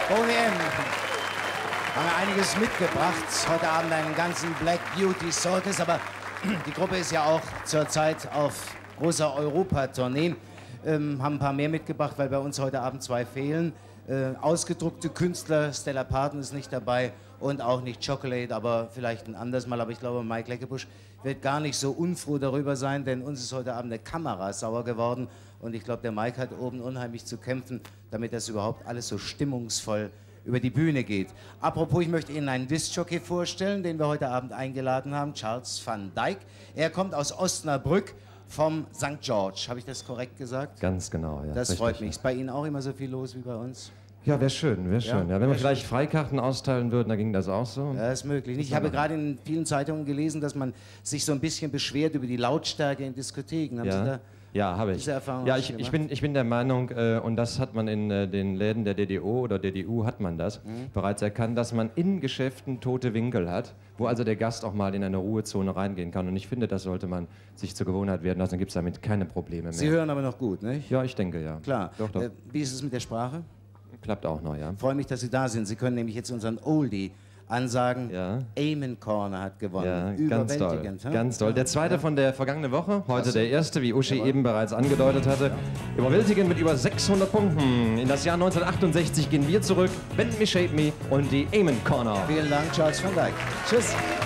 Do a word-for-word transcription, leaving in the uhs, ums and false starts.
Boney M. haben wir einiges mitgebracht. Heute Abend einen ganzen Black Beauty Circus, aber die Gruppe ist ja auch zurzeit auf großer Europatournee. Ähm, haben ein paar mehr mitgebracht, weil bei uns heute Abend zwei fehlen. Äh, ausgedruckte Künstler, Stella Parton ist nicht dabei und auch nicht Chocolate, aber vielleicht ein anderes Mal. Aber ich glaube, Mike Leckebusch wird gar nicht so unfroh darüber sein, denn uns ist heute Abend eine Kamera sauer geworden. Und ich glaube, der Mike hat oben unheimlich zu kämpfen, damit das überhaupt alles so stimmungsvoll über die Bühne geht. Apropos, ich möchte Ihnen einen Diskjockey vorstellen, den wir heute Abend eingeladen haben, Charles van Dijk. Er kommt aus Osnabrück vom Sankt George. Habe ich das korrekt gesagt? Ganz genau, ja. Das Richtig, freut mich. ja. Ist bei Ihnen auch immer so viel los wie bei uns? Ja, wäre schön, wäre schön. Ja, wenn wir vielleicht Freikarten austeilen würden, dann ging das auch so. Ja, ist möglich. Ich habe gerade in vielen Zeitungen gelesen, dass man sich so ein bisschen beschwert über die Lautstärke in Diskotheken. Haben ja. Sie da Ja, habe ich. diese Erfahrung Ja, ich, gemacht? ich, bin, ich bin der Meinung, äh, und das hat man in äh, den Läden der D D O oder D D U hat man das mhm. bereits erkannt, dass man in Geschäften tote Winkel hat, wo also der Gast auch mal in eine Ruhezone reingehen kann. Und ich finde, das sollte man sich zur Gewohnheit werden lassen, dann gibt es damit keine Probleme mehr. Sie hören aber noch gut, nicht? Ja, ich denke, ja. Klar. Doch, doch. Äh, wie ist es mit der Sprache? Klappt auch noch, ja. Ich freue mich, dass Sie da sind. Sie können nämlich jetzt unseren Oldie ansagen. Ja. Amen Corner hat gewonnen. Ja, ganz toll. Hm? Ganz toll. Der zweite ja. von der vergangenen Woche, heute so. der erste, wie Uschi Jawohl. eben bereits angedeutet hatte. Ja. Überwältigend mit über sechshundert Punkten. In das Jahr neunzehnhundertachtundsechzig gehen wir zurück. Bend Me, Shape Me und die Amen Corner. Vielen Dank, Charles van Dijk. Tschüss.